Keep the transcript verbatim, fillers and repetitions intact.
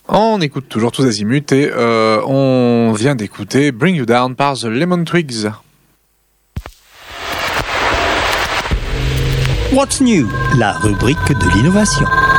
On écoute toujours tous azimuts et euh, on vient d'écouter Bring You Down par The Lemon Twigs. What's New, la rubrique de l'innovation.